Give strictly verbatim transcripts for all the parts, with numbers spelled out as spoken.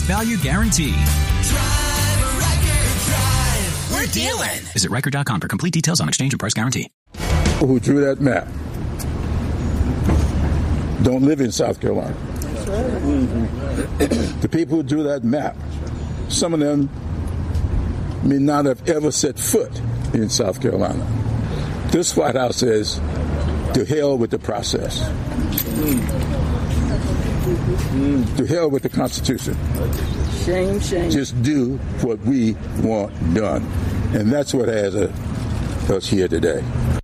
value guarantee. Drive a Riker Drive. We're dealing. Visit Riker dot com for complete details on exchange and price guarantee. Who drew that map don't live in South Carolina. That's right. Mm-hmm. The people who drew that map, some of them may not have ever set foot in South Carolina. This White House says, to hell with the process. Mm. To hell with the Constitution. Shame, shame. Just do what we want done. And that's what has a, us here today.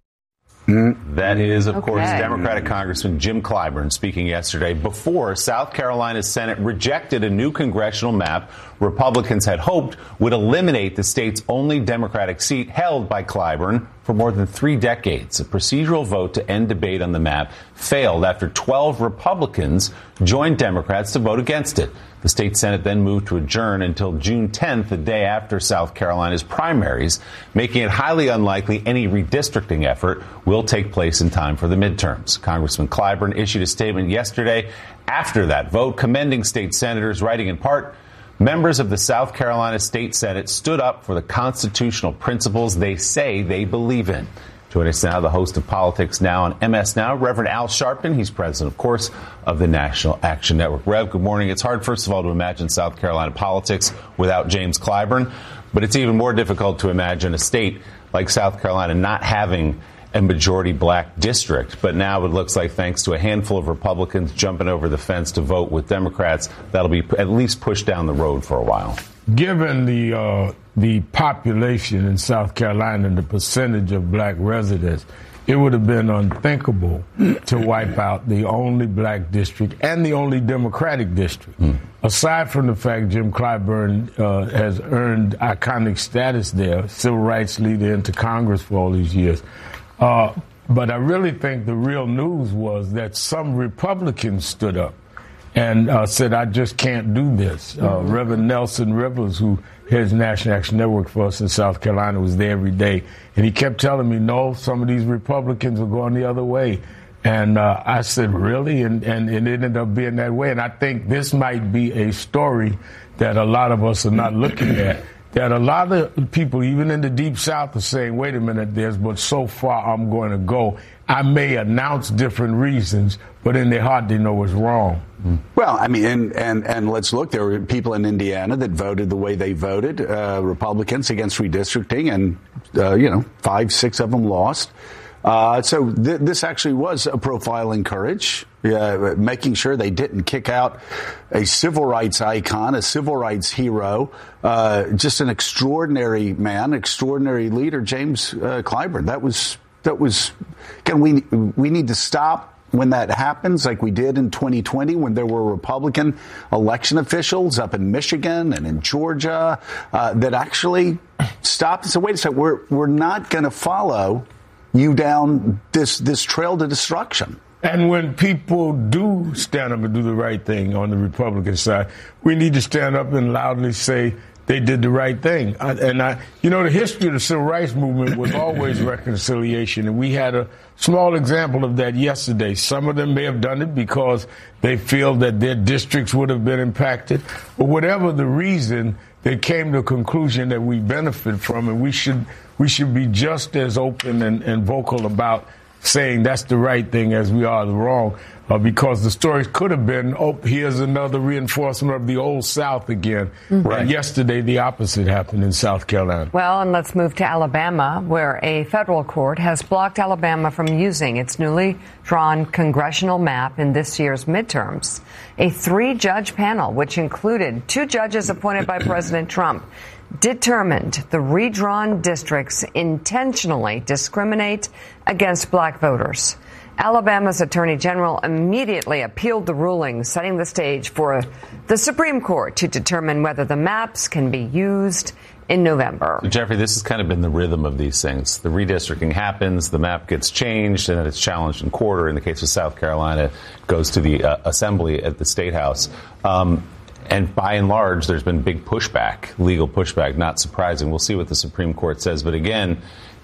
That is, of okay. course, Democratic Congressman Jim Clyburn speaking yesterday before South Carolina's Senate rejected a new congressional map Republicans had hoped would eliminate the state's only Democratic seat held by Clyburn for more than three decades. A procedural vote to end debate on the map failed after twelve Republicans joined Democrats to vote against it. The state Senate then moved to adjourn until June tenth, the day after South Carolina's primaries, making it highly unlikely any redistricting effort will take place in time for the midterms. Congressman Clyburn issued a statement yesterday after that vote, commending state senators, writing in part, members of the South Carolina State Senate stood up for the constitutional principles they say they believe in. Joining us now, the host of Politics Now on M S Now, Reverend Al Sharpton. He's president, of course, of the National Action Network. Rev, good morning. It's hard, first of all, to imagine South Carolina politics without James Clyburn, but it's even more difficult to imagine a state like South Carolina not having a majority black district. But now it looks like, thanks to a handful of Republicans jumping over the fence to vote with Democrats, that'll be at least pushed down the road for a while. Given the uh, the population in South Carolina and the percentage of black residents, it would have been unthinkable to wipe out the only black district and the only Democratic district. Mm. Aside from the fact Jim Clyburn uh, has earned iconic status there, civil rights leader into Congress for all these years. Uh, but I really think the real news was that some Republicans stood up and uh, said, I just can't do this. Uh, mm-hmm. Reverend Nelson Rivers, who heads National Action Network for us in South Carolina, was there every day. And he kept telling me, no, some of these Republicans are going the other way. And uh, I said, really? And, and it ended up being that way. And I think this might be a story that a lot of us are not looking at. That a lot of people, even in the Deep South, are saying, wait a minute, there's, but so far I'm going to go. I may announce different reasons, but in their heart they know it's wrong. Well, I mean, and, and, and let's look, there were people in Indiana that voted the way they voted, uh, Republicans against redistricting, and, uh, you know, five, six of them lost. Uh, so th- this actually was a profile in courage, uh, making sure they didn't kick out a civil rights icon, a civil rights hero, uh, just an extraordinary man, extraordinary leader, James uh, Clyburn. That was, that was, again, we, we need to stop when that happens, like we did in twenty twenty when there were Republican election officials up in Michigan and in Georgia uh, that actually stopped and said, wait a second, we're, we're not going to follow you down this this trail to destruction. And when people do stand up and do the right thing on the Republican side, we need to stand up and loudly say they did the right thing. I, and, I, you know, the history of the civil rights movement was always reconciliation. And we had a small example of that yesterday. Some of them may have done it because they feel that their districts would have been impacted. But whatever the reason, they came to a conclusion that we benefit from, and we should we should be just as open and, and vocal about saying that's the right thing as we are the wrong, uh, because the story could have been, oh, here's another reinforcement of the old South again. Mm-hmm. Right. And yesterday, the opposite happened in South Carolina. Well, and let's move to Alabama, where a federal court has blocked Alabama from using its newly drawn congressional map in this year's midterms. A three-judge panel, which included two judges appointed by President Trump, determined the redrawn districts intentionally discriminate against black voters. Alabama's Attorney General immediately appealed the ruling, setting the stage for the Supreme Court to determine whether the maps can be used in November. So, Jeffrey, this has kind of been the rhythm of these things. The redistricting happens, the map gets changed, and then it's challenged in court, or in the case of South Carolina, it goes to the uh, assembly at the State House. Um, And by and large, there's been big pushback, legal pushback, not surprising. We'll see what the Supreme Court says. But again,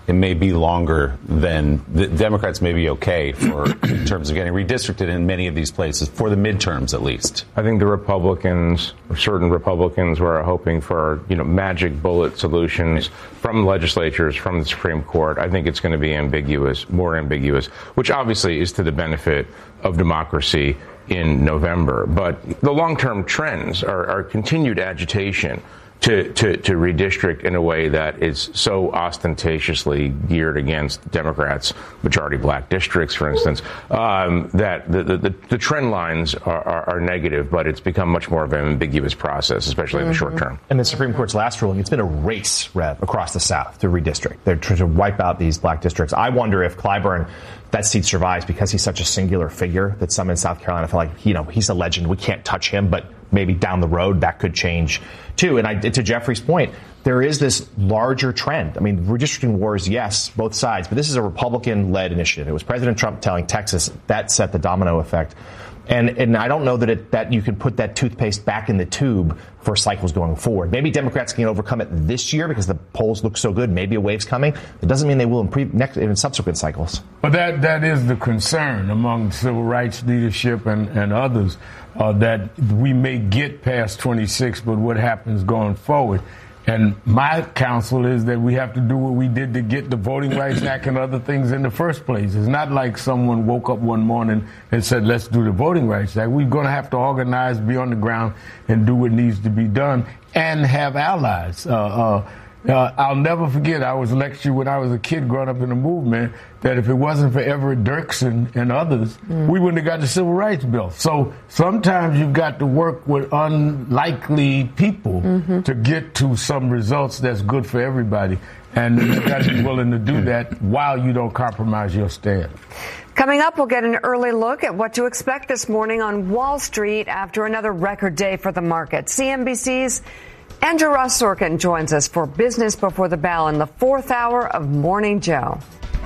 it may be longer than the Democrats may be okay for in terms of getting redistricted in many of these places for the midterms, at least. I think the Republicans, or certain Republicans, were hoping for, you know, magic bullet solutions from legislatures, from the Supreme Court. I think it's going to be ambiguous, more ambiguous, which obviously is to the benefit of democracy in November. But the long-term trends are, are continued agitation To, to, to redistrict in a way that is so ostentatiously geared against Democrats, majority black districts, for instance, um, that the, the, the trend lines are, are, are negative, but it's become much more of an ambiguous process, especially mm-hmm. in the short term. And the Supreme Court's last ruling, it's been a race, Rev, across the South to redistrict. They're trying to wipe out these black districts. I wonder if Clyburn, that seat survives because he's such a singular figure that some in South Carolina feel like, you know, he's a legend. We can't touch him, but maybe down the road that could change too. And I, to Jeffrey's point, there is this larger trend. I mean, redistricting wars, yes, both sides, but this is a Republican-led initiative. It was President Trump telling Texas that set the domino effect. And and I don't know that it, that you can put that toothpaste back in the tube for cycles going forward. Maybe Democrats can overcome it this year because the polls look so good. Maybe a wave's coming. It doesn't mean they will in, pre, next, in subsequent cycles. But that that is the concern among civil rights leadership and, and others, uh, that we may get past twenty-six, but what happens going forward? And my counsel is that we have to do what we did to get the Voting Rights Act and other things in the first place. It's not like someone woke up one morning and said, let's do the Voting Rights Act. We're going to have to organize, be on the ground, and do what needs to be done, and have allies. Uh, uh, uh, I'll never forget, I was lectured when I was a kid growing up in the movement, that if it wasn't for Everett Dirksen and others, mm. we wouldn't have got the Civil Rights Bill. So sometimes you've got to work with unlikely people mm-hmm. to get to some results that's good for everybody. And you've got to be willing to do that while you don't compromise your stand. Coming up, we'll get an early look at what to expect this morning on Wall Street after another record day for the market. C N B C's Andrew Ross Sorkin joins us for Business Before the Bell in the fourth hour of Morning Joe.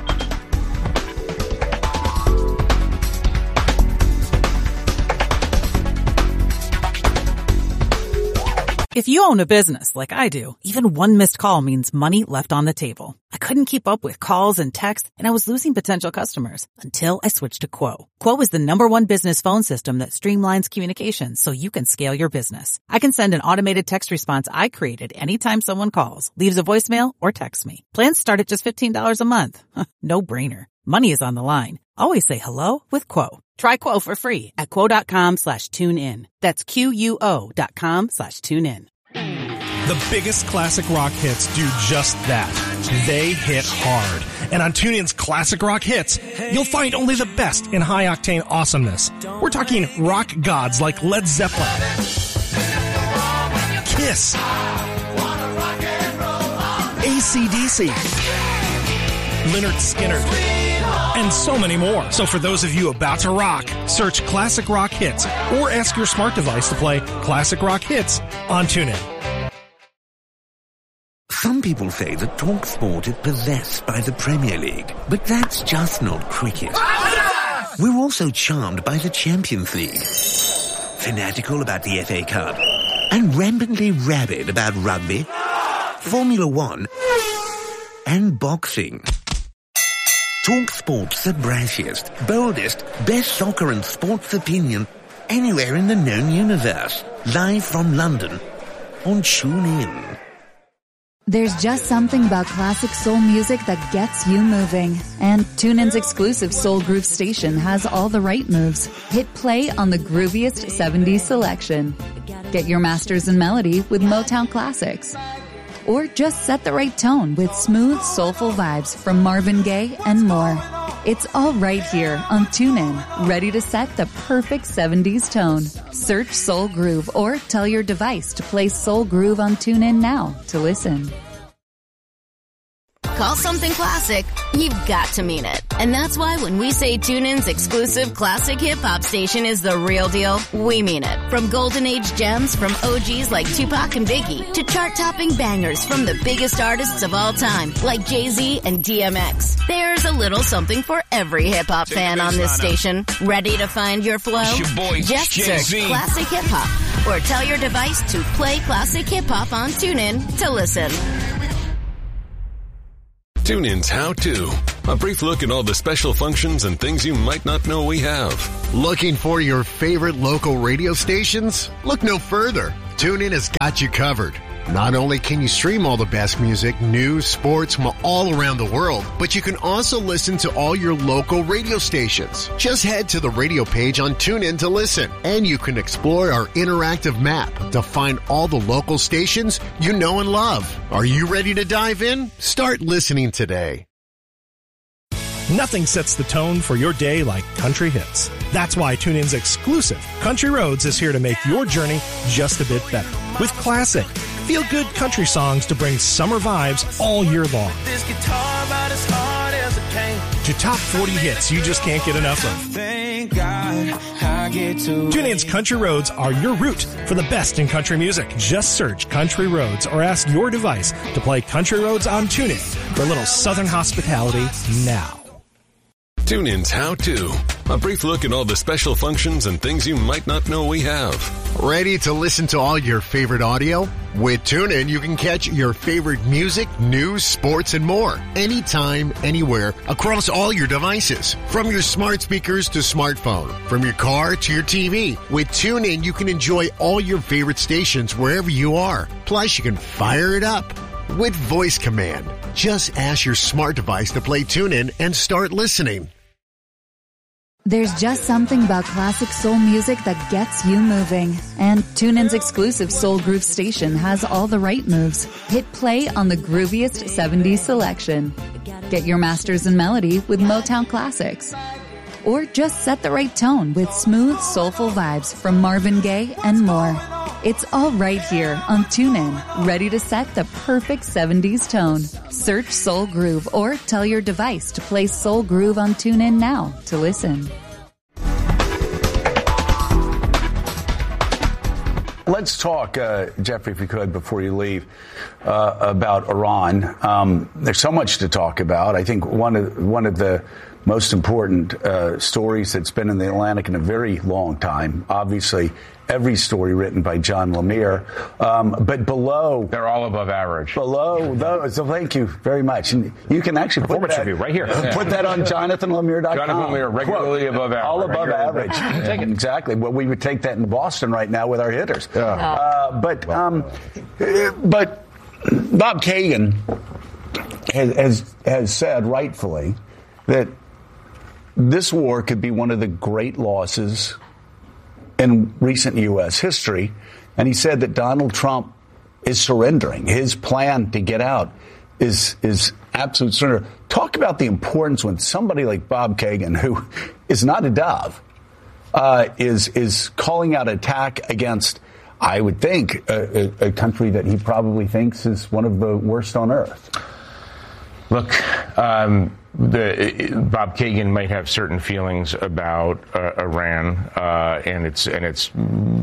If you own a business like I do, even one missed call means money left on the table. I couldn't keep up with calls and texts, and I was losing potential customers until I switched to Quo. Quo is the number one business phone system that streamlines communications so you can scale your business. I can send an automated text response I created anytime someone calls, leaves a voicemail, or texts me. Plans start at just fifteen dollars a month. No brainer. Money is on the line. Always say hello with Quo. Try Quo for free at quo.com slash tune in. That's Q-U-O dot com slash tune in. The biggest classic rock hits do just that. They hit hard. And on TuneIn's Classic Rock Hits, you'll find only the best in high-octane awesomeness. We're talking rock gods like Led Zeppelin, Kiss, A C D C, Lynyrd Skynyrd, and so many more. So for those of you about to rock, search Classic Rock Hits or ask your smart device to play Classic Rock Hits on TuneIn. Some people say that TalkSport is possessed by the Premier League, but that's just not cricket. We're also charmed by the Champions League, fanatical about the F A Cup, and rampantly rabid about rugby, Formula One, and boxing. TalkSport's the brashiest, boldest, best soccer and sports opinion anywhere in the known universe. Live from London on TuneIn. There's just something about classic soul music that gets you moving. And TuneIn's exclusive Soul Groove station has all the right moves. Hit play on the grooviest seventies selection. Get your masters in melody with Motown classics. Or just set the right tone with smooth, soulful vibes from Marvin Gaye and more. It's all right here on TuneIn, ready to set the perfect seventies tone. Search Soul Groove or tell your device to play Soul Groove on TuneIn now to listen. Call something classic, you've got to mean it. And that's why when we say TuneIn's exclusive classic hip-hop station is the real deal, we mean it. From golden age gems from O Gs like Tupac and Biggie to chart-topping bangers from the biggest artists of all time like Jay-Z and D M X. There's a little something for every hip-hop fan on this station. Ready to find your flow? Your boy, Just Jay-Z. search classic hip-hop or tell your device to play classic hip-hop on TuneIn to listen. TuneIn's How To. A brief look at all the special functions and things you might not know we have. Looking for your favorite local radio stations? Look no further. TuneIn has got you covered. Not only can you stream all the best music, news, sports from all around the world, but you can also listen to all your local radio stations. Just head to the radio page on TuneIn to listen, and you can explore our interactive map to find all the local stations you know and love. Are you ready to dive in? Start listening today. Nothing sets the tone for your day like country hits. That's why TuneIn's exclusive Country Roads is here to make your journey just a bit better. With classic, feel-good country songs to bring summer vibes all year long. This guitar about as hard as it can. To top forty hits you just can't get enough of. Thank God I get to TuneIn's Country Roads are your route for the best in country music. Just search Country Roads or ask your device to play Country Roads on TuneIn for a little southern hospitality now. TuneIn's How To. A brief look at all the special functions and things you might not know we have. Ready to listen to all your favorite audio? With TuneIn, you can catch your favorite music, news, sports, and more. Anytime, anywhere, across all your devices. From your smart speakers to smartphone. From your car to your T V. With TuneIn, you can enjoy all your favorite stations wherever you are. Plus, you can fire it up with voice command. Just ask your smart device to play TuneIn and start listening. There's just something about classic soul music that gets you moving. And TuneIn's exclusive Soul Groove station has all the right moves. Hit play on the grooviest seventies selection. Get your masters in melody with Motown classics. Or just set the right tone with smooth, soulful vibes from Marvin Gaye and more. It's all right here on TuneIn, ready to set the perfect seventies tone. Search Soul Groove or tell your device to play Soul Groove on TuneIn now to listen. Let's talk, uh, Jeffrey, if you could, before you leave, uh, about Iran. Um, there's so much to talk about. I think one of one of the most important uh, stories that's been in the Atlantic in a very long time. Obviously, every story written by John Lemire, um, but below they're all above average. Below those, so thank you very much. And you can actually put that right here. Put that on Jonathan Lemire dot com. Jonathan Lemire, regularly Quote, above average. All above right average. Take it. Exactly. Well, we would take that in Boston right now with our hitters. Yeah. Uh, but um, but Bob Kagan has, has has said rightfully that this war could be one of the great losses in recent U S history. And he said that Donald Trump is surrendering. His plan to get out is is absolute surrender. Talk about the importance when somebody like Bob Kagan, who is not a dove, uh, is is calling out attack against, I would think, a, a, a country that he probably thinks is one of the worst on earth. Look, um, the, Bob Kagan might have certain feelings about uh, Iran uh, and its and its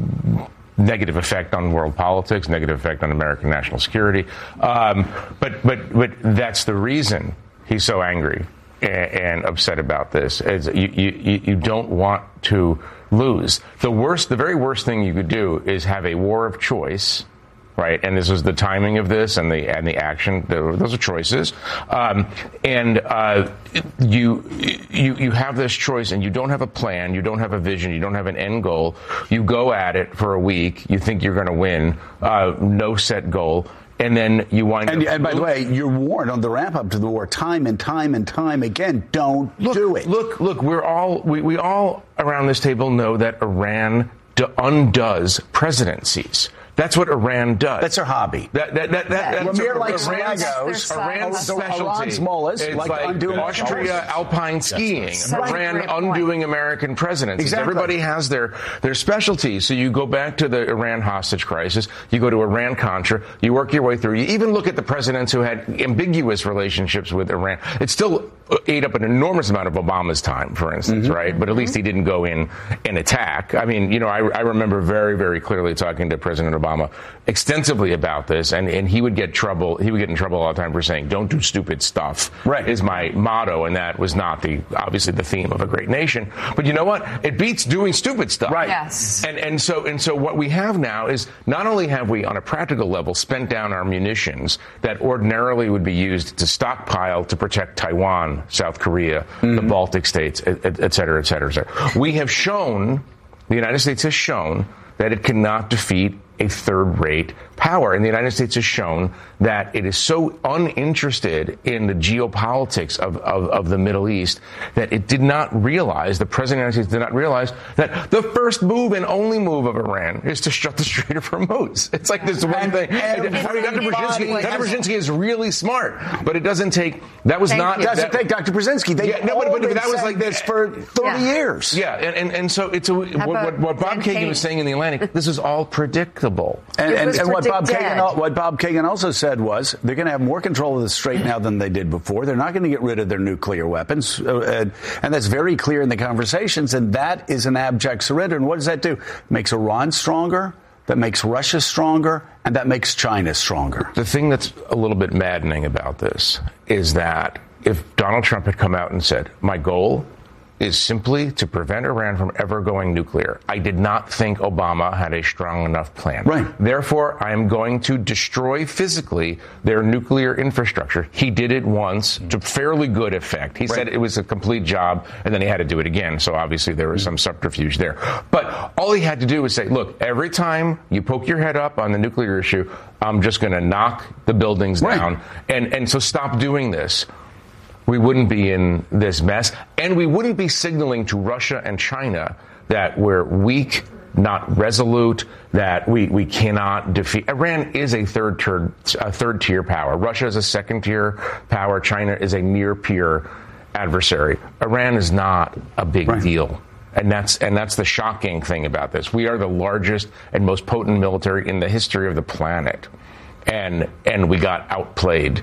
negative effect on world politics, negative effect on American national security. Um, but but but that's the reason he's so angry and, and upset about this. Is you, you you don't want to lose. The worst, the very worst thing you could do is have a war of choice. Right, and this is the timing of this, and the and the action. Those are choices, um, and uh, you you you have this choice, and you don't have a plan, you don't have a vision, you don't have an end goal. You go at it for a week. You think you're going to win, uh, no set goal, and then you wind and, up. And by the way, you're warned on the ramp up to the war time and time and time again. Don't look, do it. Look, look, we're all we, we all around this table know that Iran do, undoes presidencies. That's what Iran does. That's their hobby. That, that, that, that, yeah, that's Lemire likes Iran's, Legos. Iran's specialty. Iran's mullahs, it's like, like undoing Austria alpine skiing. Right. Iran undoing American presidents. Exactly. Everybody has their, their specialty. So you go back to the Iran hostage crisis. You go to Iran-Contra. You work your way through. You even look at the presidents who had ambiguous relationships with Iran. It still ate up an enormous amount of Obama's time, for instance, mm-hmm. right? But at least he didn't go in and attack. I mean, you know, I, I remember very, very clearly talking to President Obama Obama extensively about this, and, and he would get trouble. He would get in trouble all the time for saying, "Don't do stupid stuff." Right, is my motto, and that was not the obviously the theme of a great nation. But you know what? It beats doing stupid stuff. Right. Yes. And and so and so what we have now is not only have we on a practical level spent down our munitions that ordinarily would be used to stockpile to protect Taiwan, South Korea, mm-hmm. the Baltic states, et, et, et cetera, et cetera, et cetera. We have shown, the United States has shown that it cannot defeat a third-rate power. And the United States has shown that it is so uninterested in the geopolitics of, of, of the Middle East that it did not realize, the President of the United States did not realize, that the first move and only move of Iran is to shut the Strait of Hormuz. It's like this one thing. I mean, Doctor Brzezinski, Doctor Brzezinski is really smart, but it doesn't take, that was Thank not... It doesn't take Doctor Brzezinski. They yeah, no, but, but, but that was like this for thirty yeah. years. Yeah, and, and, and so it's a, what, what, what Bob Kagan was saying in The Atlantic, this is all predictable. And, and, and what Bob Kagan, what Bob Kagan also said was they're going to have more control of the Strait now than they did before. They're not going to get rid of their nuclear weapons, uh, and, and that's very clear in the conversations. And that is an abject surrender. And what does that do? It makes Iran stronger. That makes Russia stronger, and that makes China stronger. The thing that's a little bit maddening about this is that if Donald Trump had come out and said, "My goal is simply to prevent Iran from ever going nuclear," I did not think Obama had a strong enough plan. Right. Therefore, I am going to destroy physically their nuclear infrastructure. He did it once to fairly good effect. He right. said it was a complete job, and then he had to do it again. So obviously there was some subterfuge there. But all he had to do was say, look, every time you poke your head up on the nuclear issue, I'm just going to knock the buildings right. down. And, and so stop doing this. We wouldn't be in this mess, and we wouldn't be signaling to Russia and China that we're weak, not resolute, that we, we cannot defeat. Iran is a third tier, a third tier power. Russia is a second tier power. China is a near peer adversary. Iran is not a big right. deal. And that's and that's the shocking thing about this. We are the largest and most potent military in the history of the planet. And and we got outplayed.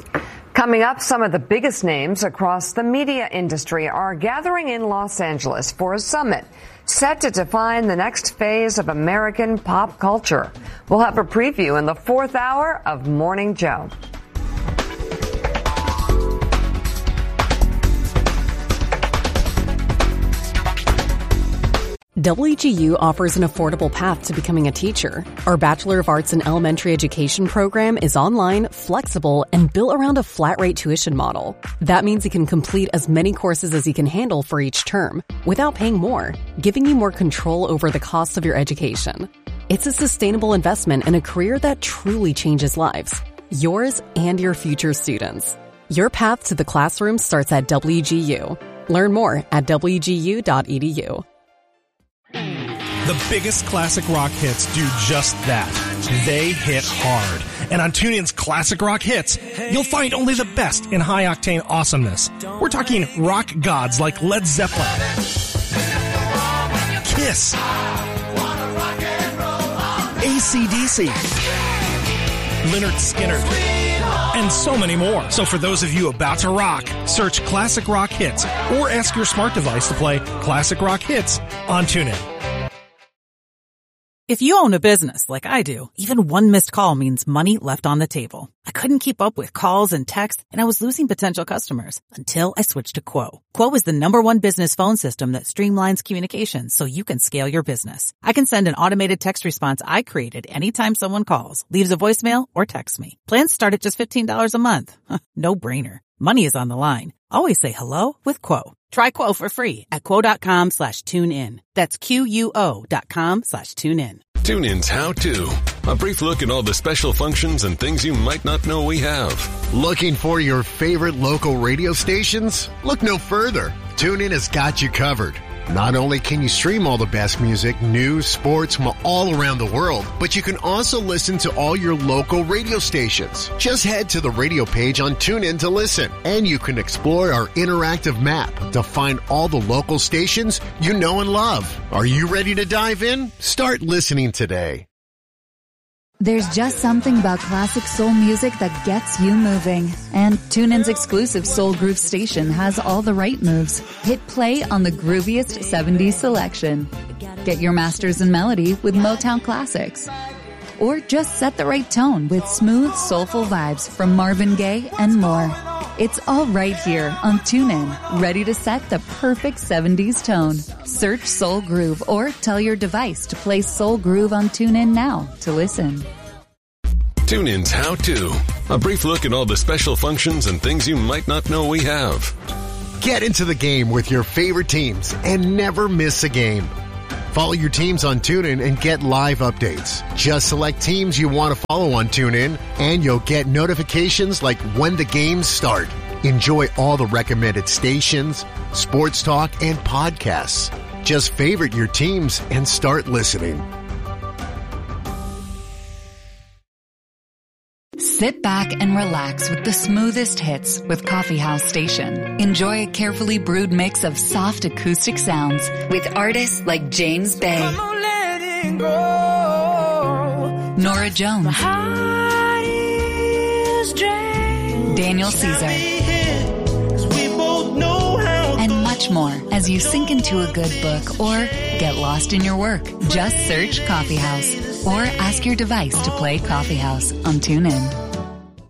Coming up, some of the biggest names across the media industry are gathering in Los Angeles for a summit set to define the next phase of American pop culture. We'll have a preview in the fourth hour of Morning Joe. W G U offers an affordable path to becoming a teacher. Our Bachelor of Arts in Elementary Education program is online, flexible, and built around a flat-rate tuition model. That means you can complete as many courses as you can handle for each term, without paying more, giving you more control over the cost of your education. It's a sustainable investment in a career that truly changes lives. Yours and your future students. Your path to the classroom starts at W G U. Learn more at W G U dot E D U. The biggest classic rock hits do just that. They hit hard. And on TuneIn's Classic Rock Hits, you'll find only the best in high-octane awesomeness. We're talking rock gods like Led Zeppelin, Kiss, A C D C, Lynyrd Skynyrd, and so many more. So for those of you about to rock, search Classic Rock Hits or ask your smart device to play Classic Rock Hits on TuneIn. If you own a business like I do, even one missed call means money left on the table. I couldn't keep up with calls and texts, and I was losing potential customers until I switched to Quo. Quo is the number one business phone system that streamlines communications so you can scale your business. I can send an automated text response I created anytime someone calls, leaves a voicemail, or texts me. Plans start at just fifteen dollars a month. No brainer. Money is on the line. Always say hello with Quo. Try Quo for free at quo.com slash tune in. That's Q-U-O dot com slash tune in. TuneIn's How To. A brief look at all the special functions and things you might not know we have. Looking for your favorite local radio stations? Look no further. TuneIn has got you covered. Not only can you stream all the best music, news, sports from all around the world, but you can also listen to all your local radio stations. Just head to the radio page on TuneIn to listen, and you can explore our interactive map to find all the local stations you know and love. Are you ready to dive in? Start listening today. There's just something about classic soul music that gets you moving. And TuneIn's exclusive Soul Groove station has all the right moves. Hit play on the grooviest seventies selection. Get your masters in melody with Motown classics. or just set the right tone with smooth, soulful vibes from Marvin Gaye and more. It's all right here on TuneIn, ready to set the perfect seventies tone. Search Soul Groove or tell your device to play Soul Groove on TuneIn now to listen. TuneIn's How To. A brief look at all the special functions and things you might not know we have. Get into the game with your favorite teams and never miss a game. Follow your teams on TuneIn and get live updates. Just select teams you want to follow on TuneIn, and you'll get notifications like when the games start. Enjoy all the recommended stations, sports talk, and podcasts. Just favorite your teams and start listening. Sit back and relax with the smoothest hits with Coffee House Station. Enjoy a carefully brewed mix of soft acoustic sounds with artists like James Bay, Nora Jones, Daniel Caesar, and much more as you sink into a good book or get lost in your work. Just search Coffee House or ask your device to play Coffee House on TuneIn.